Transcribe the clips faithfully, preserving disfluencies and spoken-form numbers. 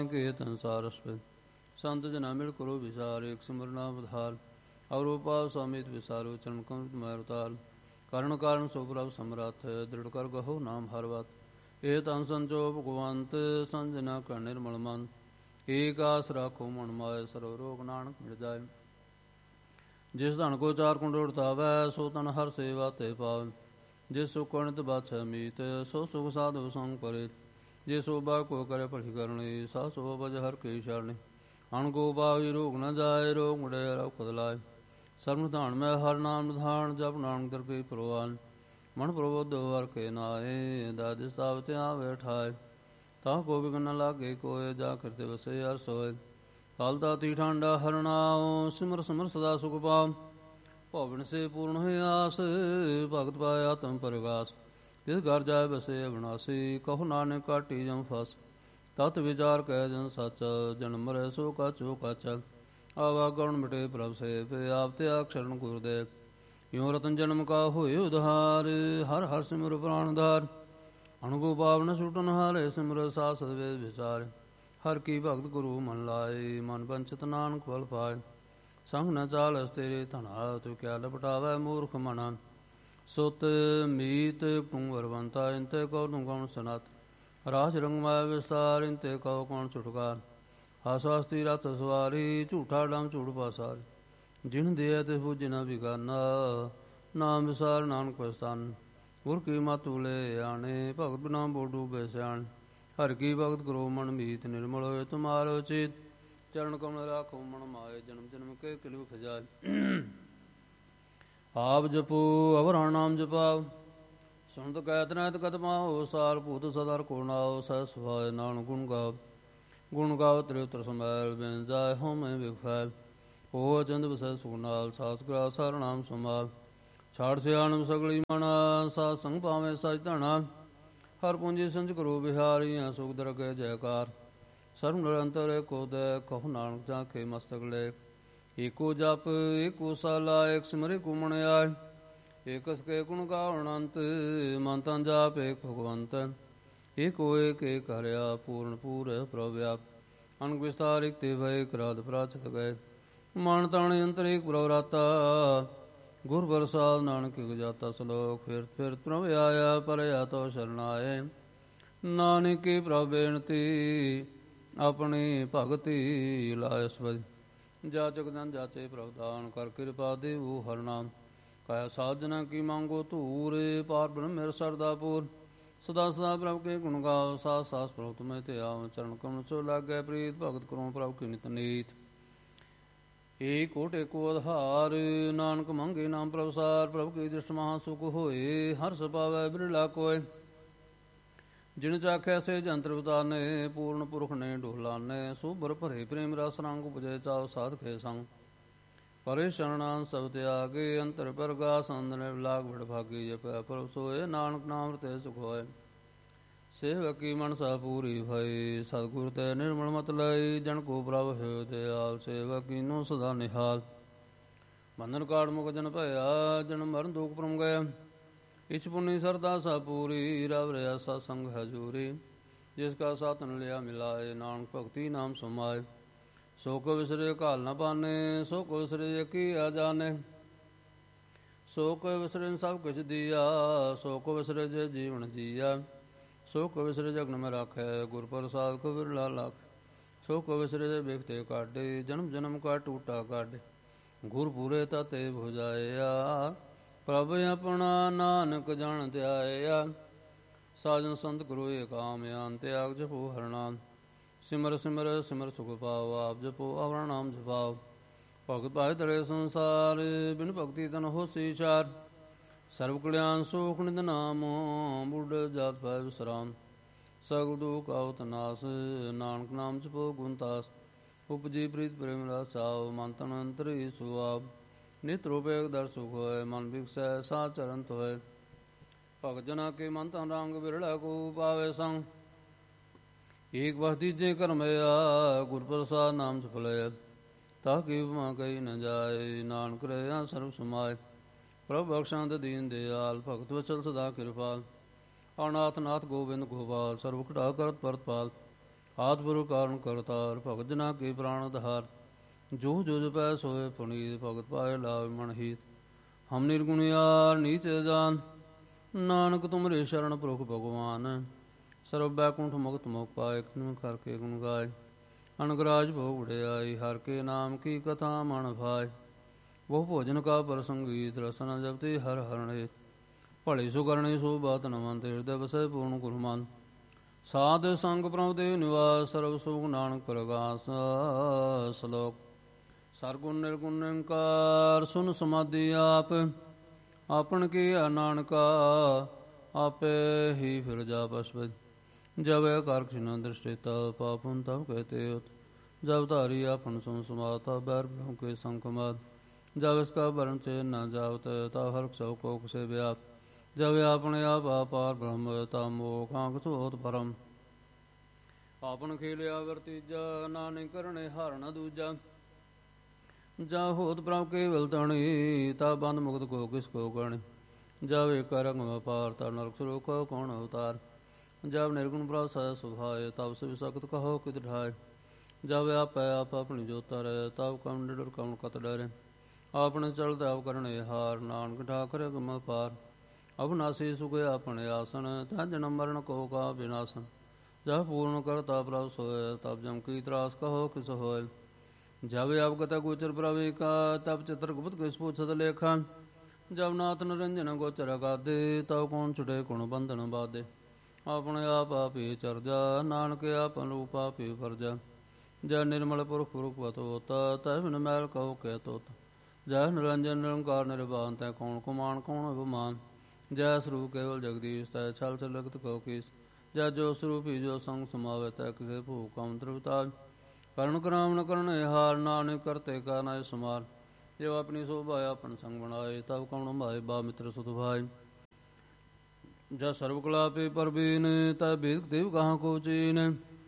ਕੇ ਤਨਸਾਰ ਰਸਪੇ ਸੰਤ ਜਨਾ ਮਿਲ ਕਰੋ ਵਿਚਾਰ ਏਕ ਸਿਮਰਨਾ ਬਧਾਰ ਅਵਰੂਪਾ ਸਮੇਤ ਵਿਸਾਰੋ ਚਰਨ ਕੰਤ ਮੈ ਰਤਾਲ ਕਰਨ ਕਾਰਨ ਸੋ ਪ੍ਰਭ ਸਮਰੱਥ ਦ੍ਰਿੜ ਕਰ ਗਹੋ ਨਾਮ ਹਰ ਵਤ ਇਹ ਤਨ ਸੰਜੋ ਭਗਵੰਤ ਸੰਜਨਾ ਕਰ ਨਿਰਮਲ ਮਨ ਏਕ ਆਸ ਰਾਖੋ ਮਨ ਮਾਏ ਸਰਵ ਰੋਗ ਨਾਨਕ ਮਿਟ ਜਾਏ ਜਿਸ ਧਨ ਕੋ ਚਾਰ ਕੁੰਡ ਉੜਤਾਵੈ ਸੋ ਤਨ ਹਰ ਸੇਵਾ ਤੇ ਪਾਵੈ ਜਿਸ ਸੁਖ ਅਣਿਤ ਬਾਛੈ ਮੀਤ ਸੋ ਸੁਖ ਸਾਧੁ ਸੰਗ ਪਰੇ ਜੇ ਸੋਭਾ ਕੋ ਕਰੇ ਭਲੀ ਕਰਨੀ ਸਾ ਸੋ ਬਜ ਹਰ ਕੇ ਸ਼ਰਣੀ ਅਣ ਕੋ ਪਾਵੀ ਰੋਗ ਨ ਜਾਏ ਰੋਗ ਮੁੜੇ ਰਖਤ ਲਾਏ ਸਰਮ ਧਾਨ ਮੈਂ ਹਰ ਨਾਮ ਨਿਧਾਨ ਜਪ ਨਾਨਕ ਦਰਪੇ ਪ੍ਰਵਾਨ ਮਨ ਪ੍ਰਬੋਧ ਵਰ ਕੇ ਨਾਏ ਦਾਦਿ ਸਤਾਵ ਤੇ ਆਵੇ ਠਾਏ ਤਾ ਕੋ ਬਿਗਨ ਨ ਲਾਗੇ ਕੋਏ ਜਾ ਕਰਤੇ ਵਸੇ ਹਰ ਸੋਏ ਕਾਲ ਦਾਤੀ ਠਾਂਡਾ ਹਰਨਾਉ ਸਿਮਰ ਸਿਮਰ ਸਦਾ ਸੁਖ ਪਾਉ ਭਵਨ ਸੇ ਪੂਰਨ ਹੋਇ ਆਸ ਭਗਤ ਪਾਇਆ ਤਮ ਪਰਗਾਸ ਜਿਸ ਘਰ ਜਾਏ ਬਸੇ ਅਵਿਨਾਸੀ ਕਹੋ ਨਾਨਕ ਕਾਟੀ ਜਮ ਫਸ ਤਤ ਵਿਚਾਰ ਕਹਿ ਜਨ ਸੱਚ ਜਨਮ ਮਰੈ ਸੋ ਕਾਚੋ ਕਾਚ ਆਵਾਗਣ ਮਿਟੇ ਪ੍ਰਭ ਸੇ ਪੇ ਆਪ ਤੇ ਆਖਰਨ ਗੁਰਦੇਵ ਇਉ ਰਤਨ ਜਨਮ ਕਾ ਹੋਏ ਉਧਾਰ ਹਰ ਹਰ ਸਿਮਰ ਪ੍ਰਾਣਧਾਰ ਅਣਗੋ ਪਾਵਨ ਸੁਟਨ ਹਾਰੇ ਸਿਮਰ ਸਾਸ ਵੇਦ ਵਿਚਾਰ ਹਰ ਕੀ ਭਗਤ ਗੁਰੂ ਮਨ ਲਾਏ ਮਨ ਬੰਚਿਤ ਨਾਨਕ ਫਲ ਪਾਏ ਸੰਗ ਨ ਚਾਲਸ ਤੇਰੇ ਧਨਾ ਤੂੰ ਕਿਆ ਲਪਟਾਵੈ ਮੂਰਖ ਮਨਾ ਸੁਤ ਮੀਤ ਕੁੰਵਰਵੰਤਾ ਇੰਤੇ ਕਉ ਤੂੰ ਕੌਣ ਸਨਤ ਰਾਜ ਰੰਗਮੈ ਵਿਸਤਾਰ ਇੰਤੇ ਕਉ ਕੌਣ ਛੁਟਕਾਰ ਹਾਸਵਾਸਤੀ ਰਥ ਸਵਾਰੀ ਝੂਠਾ ਡਮ ਝੂਠ ਪਾਸਾਰ ਜਿਨ ਦਿਆ ਤੇ ਬੁਝ ਨ ਬਿਗਾਨਾ ਨਾਮ ਵਿਸਾਰ ਨਾਨਕ ਪਛਤਾਨ ਗੁਰ ਕੀ ਮਤਿ ਉਲੇ ਆਣੇ ਭਗਤ ਬਿਨਾ ਬੋਡੂ ਬੈਸਿਆਣ ਹਰ ਕੀ ਭਗਤ ਕਰੋ ਮਨ ਮੀਤ ਨਿਰਮਲ ਹੋਏ ਤੁਮਾਰੋ ਚੇਤ ਚਰਨ ਕਮਲ ਰਾਖੋ ਮਨ ਮਾਏ ਜਨਮ ਜਨਮ ਕੇ ਕਿਲੂ ਖਜਾਏ ਆਪ ਜਪੋ ਅਵਰਾ ਨਾਮ ਜਪਾਓ ਸੁਣਤ ਕੈਤ ਨੈਤ ਕਦਮਾਓ ਸਾਰ ਭੂਤ ਸਦਰ ਕੋ ਨਾਓ ਸਹਿ ਸੁਭਾਏ ਨਾਨਕ ਗੁਣ ਗਾਓ ਗੁਣ ਗਾਓ ਤ੍ਰਿਉਤਰ ਸਮੈਲ ਬਿਨ ਜਾਏ ਹੋਮੈ ਵਿਖੈਲ ਹੋ ਚੰਦ ਵਸੈ ਸੁਨਾਲ ਸਾਸ ਗ੍ਰਾ ਸਰ ਨਾਮ ਸਮਾਲ ਛਾੜ ਸਿਆਣਮ ਸਗਲੀ ਮਣਾ ਸਾਧ ਸੰਗ ਪਾਵੇਂ ਸਚ ਧਣਾ ਹਰ ਪੂੰਜੀ ਸੰਚ ਕਰੋ ਬਿਹਾਰੀਆਂ ਸੁਖ ਦਰਗਹਿ ਜੈਕਾਰ ਸਰਬ ਨਿਰੰਤਰ ਕੋ ਦੈ ਕਹੋ ਨਾਨਕ ਜਾ ਕੇ ਮਸਤਕ ਲੈ ਏਕੋ ਜਪ ਏਕੋ ਸਾਲਾ ਏਕ ਸਿਮਰੇ ਕੁਮਣ ਆਏ ਏਕਸ ਕੇ ਗੁਣ ਗਾਵਣ ਅੰਤ ਮਨ ਤਨ ਜਾਪ ਏਕ ਭਗਵੰਤ ਏਕੋ ਏਕ ਏਕ ਹਰਿਆ ਪੂਰਨ ਪੂਰੈ ਪ੍ਰਭ ਵਿਆਪ ਅਨਕ ਵਿਸਤਾਰ ਇਕ ਤੇ ਭੈ ਕਰਾਦ ਪ੍ਰਾਚਤ ਗਏ ਮਨ ਤਣ ਅੰਤਰ ਏਕ ਪ੍ਰਭ ਰਾਤਾ ਗੁਰ ਪ੍ਰਸਾਦ ਨਾਨਕ ਜਾਤਾ ਸਲੋਕ ਫਿਰ ਫਿਰ ਪ੍ਰਭ ਆਇਆ ਪਰਿਆ ਤੋ ਸ਼ਰਨਾਏ ਨਾਨਕ ਕੀ ਪ੍ਰਭ ਬੇਨਤੀ ਆਪਣੀ ਭਗਤੀ ਲਾਇ ਸਬਦ ਜਾਚਕ ਜਨ ਜਾਚੇ ਪ੍ਰਭ ਦਾਨ ਕਰ ਕਿਰਪਾ ਦੇਵੋ ਹਰ ਨਾਮ ਕਾਇਆ ਸਾਜਨਾ ਕੀ ਮੰਗੋ ਧੂਰ ਪਾਰ ਬ੍ਰਹਮ ਮੇਰ ਸਰਦਾਪੁਰ ਸਦਾ ਸਦਾ ਪ੍ਰਭ ਕੇ ਗੁਣ ਗਾਓ ਸਾਸ ਸਾਸ ਪ੍ਰਭ ਤੁਮੈ ਤੇ ਆਵ ਚਰਨ ਕਮਲ ਸੋ ਲਾਗੈ ਪ੍ਰੀਤ ਭਗਤ ਕਰੋ ਪ੍ਰਭ ਕੀ ਨਿਤ ਨੀਤ ਏਕ ਓਟ ਏਕੋ ਆਧਾਰ ਨਾਨਕ ਮੰਗੇ ਨਾਮ ਪ੍ਰਭਸਾਰ ਪ੍ਰਭ ਕੀ ਦ੍ਰਿਸ਼ਟ ਮਹਾ ਸੁਖ ਹੋਏ ਹਰ ਸੁਭਾਵੈ ਬਿਰਲਾ ਕੋਇ ਜਿਨ ਚਾਖੈ ਸੇ ਜੰਤਰ ਬਤਾਨੇ ਪੂਰਨ ਪੁਰਖ ਨੇ ਢੋਲਾਨੇ ਸੋਭਰ ਭਰੇ ਪ੍ਰੇਮ ਰਸ ਰੰਗ ਉਪਜੈ ਚਾਉ ਸਾਧਕੇ ਸੰਗ ਪਰੇ ਸ਼ਰਣਾਂ ਸਭ ਤਿਆਗੇ ਅੰਤਰ ਪ੍ਰਗਾਸ ਅੰਦਰ ਲਾਗ ਵਡ ਭਾਗੀ ਜਪੈ ਪ੍ਰਭ ਸੋਏ ਨਾਨਕ ਨਾਮ ਰਤੇ ਸੁਖ ਹੋਏ ਸੇਵਕੀ ਮਨਸਾ ਪੂਰੀ ਭਈ ਸਤਿਗੁਰ ਤੇ ਨਿਰਮਲ ਮਤ ਲਈ ਜਨ ਕੋ ਪ੍ਰਭ ਹੋਇ ਦਿਆਲ ਸੇਵਕੀ ਨੂੰ ਸਦਾ ਨਿਹਾਲ ਬੰਧਨ ਕਾੜ ਮੁਕ ਜਨ ਭਇਆ ਜਨ ਮਰਨ ਦੁਖ ਪਰਮ ਗਿਆ ਇਛ ਪੁਨੀ ਸਰਦਾ ਸਾ ਪੂਰੀ ਰਵ ਰਿਆ ਸਤ ਸੰਗ ਹਜੂਰੀ ਜਿਸ ਕਾ ਸਾਧਨ ਲਿਆ ਮਿਲਾਏ ਨਾਨਕ ਭਗਤੀ ਨਾਮ ਸਮਾਏ ਸੋ ਕੋ ਵਿਸਰੇ ਘਾਲ ਨ ਪਾਨੇ ਸੋ ਕੋ ਵਿਸਰੇ ਕੀ ਆ ਜਾਣੇ ਸੋ ਕੋ ਵਿਸਰੇ ਸਭ ਕੁਛ ਦੀਆ ਸੋ ਕੋ ਵਿਸਰੇ ਜੇ ਜੀਵਨ ਜੀਆ ਸੋ ਕੋ ਵਿਸਰੇ ਜਗਨ ਮੈਂ ਰਾਖੈ ਗੁਰ ਪ੍ਰਸਾਦ ਕੋ ਵਿਰਲਾ ਲਾਖ ਸੋ ਕੋ ਵਿਸਰੇ ਜੇ ਵੇਖਤੇ ਕਾਢੇ ਜਨਮ ਜਨਮ ਕਾ ਟੂਟਾ ਕਾਢੇ ਗੁਰ ਪੂਰੇ ਤਤੇ ਭੁਜਾਇਆ ਪ੍ਰਭ ਆਪਣਾ ਨਾਨਕ ਜਾਣ ਧਿਆਇਆ ਸਾਜਨ ਸੰਤ ਗੁਰੂ ਏਕਾਮ ਆਨ ਤਿਆਗ ਜਪੋ ਹਰ ਨਾਮ ਸਿਮਰ ਸਿਮਰ ਸਿਮਰ ਸੁਖ ਪਾਓ ਆਪ ਜਪੋ ਅਵਰ ਨਾਮ ਜਪਾਓ ਭਗਤ ਪਾਏ ਤਰੇ ਸੰਸਾਰ ਬਿਨ ਭਗਤੀ ਤਨ ਹੋਸੀ ਚਾਰ ਸਰਬ ਕਲਿਆਣ ਸੁਖ ਨਿਤ ਨਾਮ ਬੁੱਢ ਜਾਤ ਪਾਏ ਵਿਸਰਾਮ ਸਗਲ ਦੁਖ ਆਵਤ ਨਾਸ ਨਾਨਕ ਨਾਮ ਜਪੋ ਗੁਣਤਾਸ ਉਪਜੀ ਪ੍ਰੀਤ ਪ੍ਰੇਮ ਰਸ ਆਓ ਮਨ ਤਨ ਅੰਤਰੀ ਸੁਆਬ ਨਿਤ ਰੂਪੇ ਦਰ ਸੁਖ ਹੋਏ ਮਨ ਵਿਕਸੈ ਸਾ ਚਰੰਤ ਹੋਏ ਭਗਤ ਜਨਾ ਕੇ ਮਨ ਤਨ ਰੰਗ ਬਿਰਲਾ ਕੋ ਪਾਵੇ ਸੰਗ ਏਕ ਵਸ ਦੀਜੇ ਕਰਮਿਆ ਗੁਰ ਪ੍ਰਸਾਦ ਨਾਮ ਜਪ ਲਿਆ ਤਾ ਕੀ ਉਪਮਾ ਕਹੀ ਨ ਜਾਏ ਨਾਨਕ ਰਹਿਆ ਸਰਬ ਸਮਾਏ ਪ੍ਰਭ ਬਖਸ਼ੰਦ ਦੀਨ ਦਿਆਲ ਭਗਤ ਵਚਲ ਸਦਾ ਕਿਰਪਾਲ ਅਨਾਥ ਨਾਥ ਗੋਬਿੰਦ ਗੋਪਾਲ ਸਰਬ ਘਟਾ ਕਰਤ ਪਰਤਪਾਲ ਆਦਿ ਕਾਰਨ ਕਰਤਾਰ ਭਗਤ ਜਨਾ ਕੀ ਪ੍ਰਾਣ ਆਧਾਰ। ਜੋ ਜੋ ਜਪੈ ਸੋਏ ਪੁਨੀਤ ਭਗਤ ਪਾਏ ਲਾਭ ਮਨ ਹੀਤ। ਹਮ ਨਿਰਗੁਣਿਆਰ ਨੀਚ ਜਾਨ ਨਾਨਕ ਤੁਮਰੇ ਸ਼ਰਨ ਪ੍ਰੁਖ ਭਗਵਾਨ। ਸਰਬ ਬੈਕੁੰਠ ਮੁਕਤ ਮੁਖ ਪਾਏ ਕਿਨ ਕਰਕੇ ਗੁਣ ਗਾਏ। ਅਨਗਰਾਜ ਭੋਗ ਵਡਿਆਈ ਹਰ ਕੇ ਨਾਮ ਕੀ ਕਥਾ ਮਨ ਭਾਏ। ਬਹੁ ਭੋਜਨ ਕਾ ਪ੍ਰਸੰਗੀਤ ਰਸਨਾ ਜਪਤੀ ਹਰ ਹਰਣੇ। ਭਲੇ ਸੋ ਕਰਨੇ ਸੋ ਬਾਤ ਨਵੰਤ ਹਿਰਦੈ ਵਸੈ ਪੂਰਨ ਗੁਰੂ ਮਨ। ਸਾਧ ਸੰਗ ਪ੍ਰਭ ਦੇ ਨਿਵਾਸ ਸਰਬ ਸੁਖ ਨਾਨਕ ਪ੍ਰਗਾਸ। ਸਲੋਕ ਸਰਗੁਣ ਨਿਰਗੁਣ ਨਿਰੰਕਾਰ ਸੁਨ ਸਮਾਧੀ ਆਪ। ਆਪਨ ਕੀ ਨਾਨਕਾ ਆਪੇ ਹੀ ਫਿਰ ਜਾ ਪਸਵ। ਜਬ ਕਰ ਕ੍ਰਿਸ਼ਨ ਦ੍ਰਿਸ਼ਟਿ ਤਬ ਪਾਪਨ ਤਬ ਕਹਤੇ ਉਤ। जब धारी आपन सुन समाता बैर ब्रह्म के संकमात। जब इसका वर्ण चेन न जावत ता हर्क सौ कोक से व्याप। जब आपने आप अपार ब्रह्म ता मोह आंख होत परम। आपन खेलिया वर्तीजा नानक करने हार न दूजा। जा होत प्रभ केवल तणी ता बंद मुक्त को किसको गण। जब एक रंग अपार ता नरक सुरो को कौन अवतार। जब निर्गुण प्रभ सह सुभाए तब से सख्त कहो कित ढाए। जब आप आप अपनी जोता रहे तब कम डर कम कत डरे। आपने चलते अब करने हार नानक ठाकर गम पार। अब नासी सुख अपने आसन तह जन्म मरण को का विनाशन। जब पूर्ण करता प्रभ सोए तब जम की त्रास कहो किस होए। जब आप गत गोचर प्रभु का तब चित्रगुप्त किस पूछत लेखा। जब नाथ निरंजन गोचर गादे तब कौन छुटे कुण बंधन बाधे। अपने आप आप ही चर्जा नानक आपन रूप आप ही फरजा। जय निर्मल पुरख पुरुखवत होता तह बिन मैल कहो कह तोत। जय निरंजन निरंकार निर्वाण तय कौन कुमान कौन अभिमान। जय स्वरूप केवल जगदीश तय छल छलगत कहो कीस। जय जो स्वरूप ही जो संग समावे तय किसे भूख कम त्रिवताज। कर्ण कराम न करण हार नानक करते का नय सुमार। जो अपनी शोभा अपन संग बनाए तब कौन भाई बा मित्र सुत भाई। जय सर्वकला पे परबीन तय वेद देव कहाँ को चीन।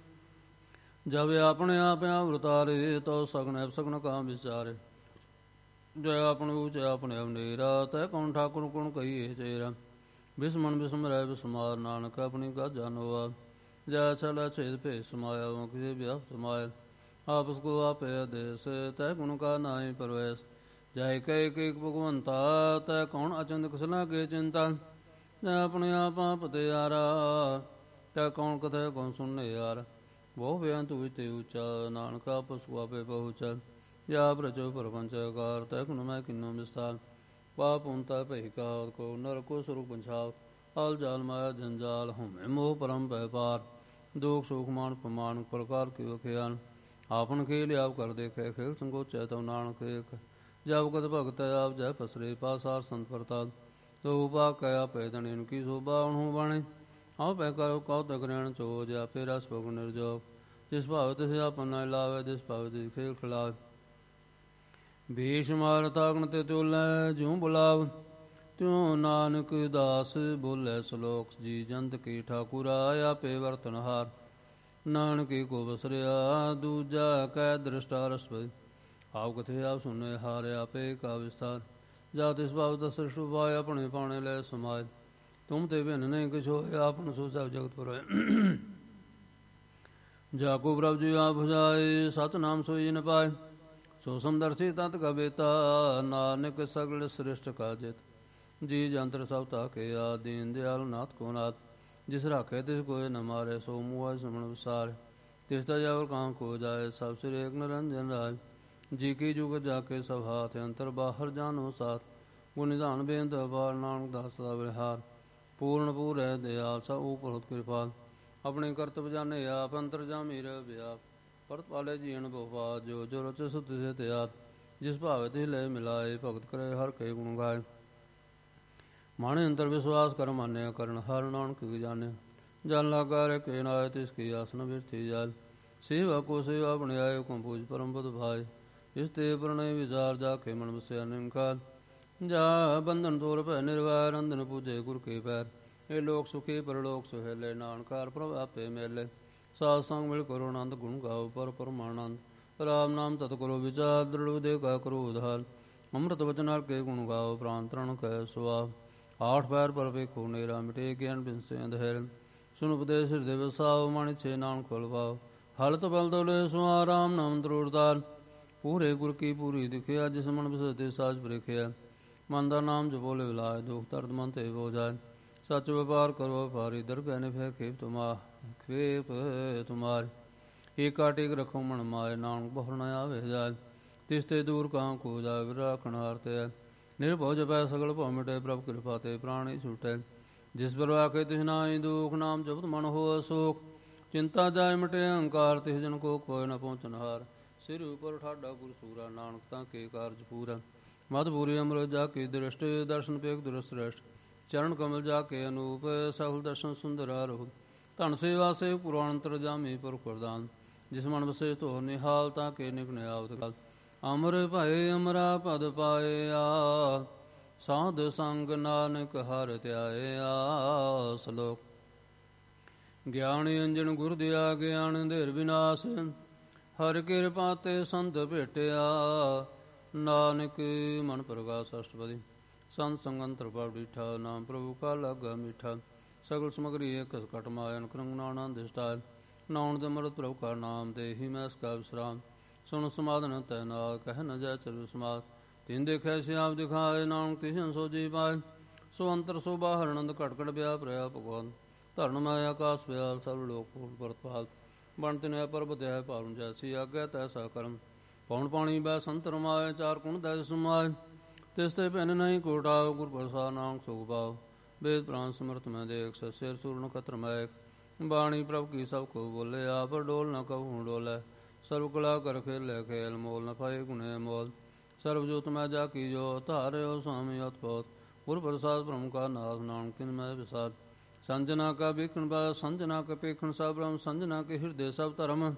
जब अपने आप अवतारे तो सगन सगन का विचारे। जय अपने ऊँचे अपने अवनेरा तय कौन ठाकुर कुण कही चेरा। विस्मन विस्म रह विस्मार नानक अपनी का जानोआ। जय छल छेद पे समाया किसी व्याप्त माया। आपस को आप देश तय गुण का नाई परवेश। जय कई एक भगवंता तय कौन अचंद कुशला के चिंता। जय अपने आप पते यारा तय कौन कथे कौन सुनने यार। बहु बेअंत उचते ऊंचा नानका पशु आपे पहुँचा। या प्रचो प्रपंच कार तय गुण मैं किन्नो विस्तार। पाप उनता पही कहावत को नर को स्वरूप पंछावत। आल जाल माया जंजाल हमें मोह परम व्यापार। दुख सुख मान प्रमाण प्रकार की वख्यान। आपन खेल आप कर देखे खेल संकोच तव नानक एक। जब कद भगत आप जय पसरे पासार संत प्रताप। तो उपा कया पैदन इनकी शोभा उन्हों बाणे। आओ पै करो कौ ग्रहण चो जा फेरा स्पोग निर्जोग। जिस भाव तिस आपन न लावे जिस भाव तिस खेल खिलावे। भीष मार ताकन ते त्योलै ज्यों बुलाव। त्यों नानक दास बोले सलोक जी जंत की ठाकुरा आपे वर्तनहार। नानकी को बसरिया दूजा कै दृष्टा रसवै। आप कथे आप सुने हार आपे का विस्तार। जा तिस भाव तस शुभाय अपने पाने ले समाय। तुम ते बिन नहीं कुछ हो आपन सो सब जगत पर। जाको प्रभु जी आप भुजाए सत नाम सोई न पाए। सो समदर्शी तत् का बेता नानक सगल श्रेष्ठ का जित। जी जंत्र सब ताके आ दीन दयाल नाथ को नाथ। जिस राखे तिस कोय न मारे सो मुआ समण विसार। तिस तजावर काम को जाए सब सिर एक निरंजन राय। जी की जुग जाके सब हाथ अंतर बाहर जानो साथ। गुणिदान बेंद अपार नानक दास सदा विहार। पूर्ण पूर है दयाल सा ऊपर कृपाल। अपने कर्तव्य जाने आप अंतर जामी रह व्याप। परत पाले जीन बहुपा जो जो रचे सुत से त्याग। जिस भावे तिस लय मिलाए भगत करे हर कई गुण गाय। माने अंतर विश्वास कर मान्य करण हर नानक की जाने। जान लागा रे के नाय तिसकी आसन बिरथी जाल। सेवा को सेवा अपने आय को पूज परम पद भाई। इस ते प्रणय विचार जाके मन बसे निकाल। जा बंधन तोर पै निर्वाय रंधन पूजे गुर के पैर। ए लोक सुखी परलोक सुहेले नानकार प्रभ आपे मेले। साध संग मिल करो आनंद गुण गाओ पर परमानंद। राम नाम तत् करो विचार दृढ़ दे का करो उधार। अमृत वचन हर के गुण गाओ प्राण तरण कह सुहाव। आठ पैर पर पेखो नेरा मिटे ज्ञान बिन से अंधेर। सुन उपदेश हृदय वसाओ माणि छे नानक खोल पाओ। ਹਲਤ ਬਲ ਦੋਲੇ ਸੁਆ ਰਾਮ ਨਾਮ ਦਰੋੜਦਾਰ ਪੂਰੇ ਗੁਰ ਕੀ ਪੂਰੀ ਦਿਖਿਆ ਜਿਸ ਮਨ ਬਸਤੇ ਸਾਜ ਬਰੇਖਿਆ ਮਨ ਦਾ ਨਾਮ ਜਪੋਲੇ ਵਿਲਾਇ ਦੁਖ ਦਰਦ ਮਨ ਤੇ ਹੋ ਜਾਏ ਸੱਚ ਵਪਾਰ ਕਰੋ ਵਪਾਰੀ ਦਰਗਹਿ ਨੇ ਫੈ ਖੇਪ ਤੁਮਾ ਖੇਪ ਤੁਮਾਰ ਏਕਾ ਟੇਕ ਰਖੋ ਮਨ ਮਾਏ ਨਾਨਕ ਬਹੁਰ ਨ ਆਵੇ ਜਾਏ ਤਿਸ ਤੇ ਦੂਰ ਕਾਂ ਕੋ ਜਾਏ ਵਿਰਾਖਣ ਹਾਰਤੇ ਨਿਰਭਉ ਜਪੈ ਸਗਲ ਭਉ ਮਿਟੇ ਪ੍ਰਭ ਕਿਰਪਾ ਤੇ ਪ੍ਰਾਣੀ ਛੁਟੈ ਜਿਸ ਪਰ ਆਖੇ ਤਿਸ ਨਾਹੀ ਦੁਖ ਨਾਮ ਜਪਤ ਮਨ ਹੋਇ ਸੁਖ ਚਿੰਤਾ ਜਾਏ ਮਿਟੇ ਅਹੰਕਾਰ ਤਿਸ ਜਨ ਕੋ ਕੋਇ ਨ ਪਹੁੰਚਨ ਹਾਰ ਸਿਰ ਉਪਰ ਠਾਡਾ ਗੁਰ ਸੂਰਾ ਨਾਨਕ ਤਾਂ ਕੇ ਕਾਰਜ ਪੂਰਾ ਮਦ ਪੂਰੀ ਅਮਰ ਜਾ ਕੇ ਦ੍ਰਿਸ਼ਟ ਦਰਸ਼ਨ ਪੇਖ ਦੁਰਸ੍ਰੇਸ਼ਟ ਚਰਨ ਕਮਲ ਜਾ ਕੇ ਅਨੂਪ ਸਫਲ ਦਰਸ਼ਨ ਸੁੰਦਰ ਆਰੋ ਧਨ ਸੇਵਾ ਸੇ ਪੁਰਾਣ ਅੰਤਰ ਜਾਮੇ ਪਰ ਪ੍ਰਦਾਨ ਜਿਸ ਮਨ ਵਸੇ ਧੋ ਨਿਹਾਲ ਤਾਂ ਕੇ ਨਿਕਨ ਆਵਤ ਕਾਲ ਅਮਰ ਭਏ ਅਮਰਾ ਪਦ ਪਾਇਆ ਸਾਧ ਸੰਗ ਨਾਨਕ ਹਰਿ ਧਿਆਇਆ ਸਲੋਕ ਗਿਆਨ ਅੰਜਨ ਗੁਰ ਦਿਆ ਗਿਆਨ ਧਿਰ ਵਿਨਾਸ਼ ਹਰਿ ਕਿਰਪਾ ਤੇ ਸੰਤ ਭੇਟਿਆ ਨਾਨਕ ਮਨ ਪ੍ਰਗਾਸ ਅਸ਼ਟਪਦੀ ਸੰਤ ਸੰਗੰਤਰ ਪ੍ਰਭ ਡੀਠਾ ਨਾਮ ਪ੍ਰਭੂ ਕਾ ਲਾਗਾ ਮੀਠਾ ਸਗਲ ਸਮਗਰੀ ਏਕ ਘਟ ਮਾਇਨ ਕਰੰਗ ਨਾਨੰਦ ਦਿਸ਼ਟਾਇ ਨਾਉਣ ਦੇ ਮਰਤ ਪ੍ਰਭੂ ਕਾ ਨਾਮ ਦੇਹੀ ਮੈਂ ਸਕਾ ਵਿਸਰਾਮ ਸੁਣ ਸਮਾਧਨ ਤੈ ਨਾਲ ਕਹਿ ਨ ਜੈ ਚਲ ਸਮਾਧ ਤਿਨ ਦੇਖਿਆ ਸਿਆਪ ਦਿਖਾਏ ਨਾਨਕ ਤਿਸਨ ਸੋਜੀ ਪਾਏ ਸੋ ਅੰਤਰ ਸੋ ਬਾਹਰ ਆਨੰਦ ਘਟ ਘਟ ਵਿਆ ਪ੍ਰਿਆ ਭਗਵਾਨ ਧਰਨ ਮਾਇਆ ਆਕਾਸ ਵਿਆਲ ਸਰਵ ਲੋਕ ਪੂਰਨ ਪਰਤਪਾਲ ਬਣ ਤਿਨੈ ਪਰਬਤ ਹੈ ਭਾਵਨ ਜੈਸੀ ਆਗਿਆ ਤੈਸਾ ਕਰਮ ਪੌਣ ਪਾਣੀ ਬੈ ਸੰਤਰ ਮਾਏ ਚਾਰ ਕੁਣ ਦੈ ਸਮਾਏ ਤਿਸ ਤੇ ਭਿੰਨ ਨਹੀਂ ਕੋਟਾਵ ਗੁਰ ਪ੍ਰਸਾਦ ਨਾਨਕ ਸੁਖ ਪਾਵ ਵੇਦ ਪ੍ਰਾਨ ਸਮਰਥ ਮੈਂ ਦੇਖ ਸਿਰ ਸੂਰ ਨਖਤਰ ਮੈਂ ਬਾਣੀ ਪ੍ਰਭ ਕੀ ਸਭ ਕੋ ਬੋਲੇ ਆਪ ਡੋਲ ਨ ਕਹੂੰ ਡੋਲੇ ਸਰਵ ਕਲਾ ਕਰ ਖੇਲੇ ਖੇਲ ਮੋਲ ਨ ਪਾਏ ਗੁਣੇ ਮੋਲ ਸਰਬ ਜੋਤ ਮੈਂ ਜਾ ਕੀ ਜੋ ਧਾਰਿਓ ਸੁਆਮੀ ਅਤਪੋਤ ਗੁਰ ਪ੍ਰਸਾਦ ਬ੍ਰਹਮ ਕਾ ਨਾਥ ਨਾਨਕ ਤਿਨ ਮੈਂ ਵਿਸਾਰ ਸੰਜਨਾ ਕਾ ਵੇਖਣ ਬਾ ਸੰਜਨਾ ਕਾ ਪੇਖਣ ਸਭ ਬ੍ਰਹਮ ਸੰਜਨਾ ਕੇ ਹਿਰਦੇ ਸਭ ਧਰਮ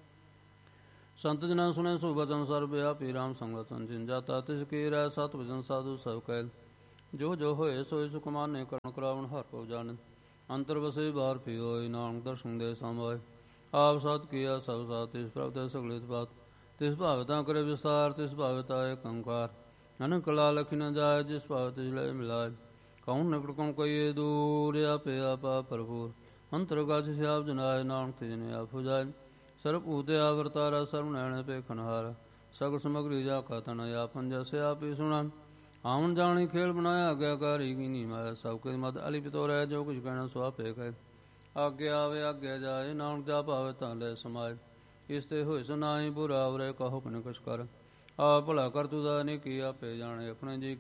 ਸੰਤ ਜਨਾਂ ਸੁਣੇ ਸੋ ਬਚਨ ਸਰਬ ਆਪੀ ਰਾਮ ਸੰਗਤਨ ਜਿਨ ਜਾਤਾ ਤਿਸ ਕੀ ਰਹਿ ਸਤ ਵਜਨ ਸਾਧੂ ਸਭ ਕਹਿ ਜੋ ਜੋ ਹੋਏ ਸੋਇ ਸੁਖ ਮਾਨੇ ਕਰਨ ਕਰਾਵਣ ਹਰ ਕੋ ਜਾਣ ਅੰਤਰ ਵਸੇ ਬਾਹਰ ਪੀ ਹੋਏ ਨਾਨਕ ਦਰਸ਼ਨ ਦੇ ਸਮਾਏ ਆਪ ਸਤ ਕੀਆ ਸਭ ਸਾਥ ਤਿਸ ਪ੍ਰਭ ਤੇ ਸਗਲੇ ਬਾਤ ਤਿਸ ਭਾਵਤਾ ਕਰੇ ਵਿਸਤਾਰ ਤਿਸ ਭਾਵਤਾ ਏਕ ਓੰਕਾਰ ਅਨੰਦ ਕਲਾ ਲਖਿ ਨ ਜਾਏ ਜਿਸ ਭਾਵ ਤਿਸ ਲੈ ਮਿਲਾਏ ਕੌਣ ਨਿਕਟ ਕਉ ਕਈਏ ਦੂਰ ਆਪੇ ਆਪਾ ਭਰਪੂਰ ਅੰਤਰ ਗਜ ਸਿਆਪ ਜਨਾਏ ਨਾਨਕ ਤਿਸ ਨੇ ਆਪ ਜਾਏ ਸਰਬ ਭੂਤੇ ਆਵਰਤਾਰਾ ਸਰਬ ਨੈਣ ਪੇਖਨਹਾਰ ਸਗਲ ਸਮਗਰੀ ਜਾ ਕਾ ਤਨ ਆਪਨ ਜੈਸੇ ਆਪੇ ਸੁਣਾ ਆਵਣ ਜਾਣੀ ਖੇਲ ਬਣਾਇਆ ਆਗਿਆਕਾਰੀ ਕੀਨੀ ਮਾਇਆ ਸਭ ਕੇ ਮਦ ਅਲਿਪਿਤੋ ਰਹਿ ਜੋ ਕੁਛ ਕਹਿਣਾ ਸੋ ਆਪੇ ਕਹੇ ਆਗਿਆ ਆਵੇ ਆਗਿਆ ਜਾਏ ਨਾਨਕ ਜਾ ਭਾਵੇ ਤਾਂ ਲੈ ਸਮਾਏ ਇਸ ਤੇ ਹੋਇ ਸੁਨਾਈ ਬੁਰਾ ਉਰੇ ਕਹੋ ਕਿਨ ਕੁਛ ਕਰ ਆਪ ਭਲਾ ਕਰ ਤੁਦਾ ਨੇ ਕੀ ਆਪੇ ਜਾਣੇ ਆਪਣੇ ਜੀ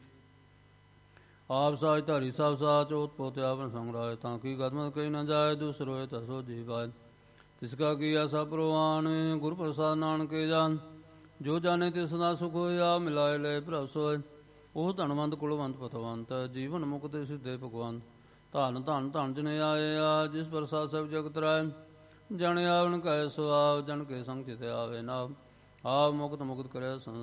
ਆਪ ਸਾਜ ਧਾਰੀ ਸਭ ਸਾਚ ਉਤ ਪੋਤੇ ਆਪਨ ਸੰਗਰਾਏ ਤਾਂ ਕੀ ਗਦਮਤ ਕਹੀ ਨਾ ਜਾਏ ਦੂਸਰੋਏ ਤਸੋ ਜੀਵਾਏ ਤਿਸਕਾ ਕੀਆ ਸਭ ਪ੍ਰਵਾਨ ਗੁਰ ਪ੍ਰਸਾਦ ਨਾਨਕੇ ਜਾਨ ਜੋ ਜਾਣੇ ਤਿਸ ਦਾ ਸੁਖ ਹੋਇਆ ਮਿਲਾਏ ਲੈ ਪ੍ਰਭ ਸੋਏ ਉਹ ਧਨਵੰਤ ਕੁਲਵੰਤ ਪਤਵੰਤ ਜੀਵਨ ਮੁਕਤ ਸਿੱਧੇ ਭਗਵੰਤ ਧਨ ਧਨ ਧਨ ਜਨੇ ਆਏ ਆ ਜਿਸ ਪ੍ਰਸਾਦ ਸਭ ਜਗਤ ਰਾਏ ਜਣ ਆਵਣ ਕੈ ਸੁਆਵ ਜਨ ਕੇ ਸੰਗ ਚਿਤ ਆਵੇ ਨਾ ਆਪ ਮੁਕਤ ਮੁਕਤ ਕਰੇ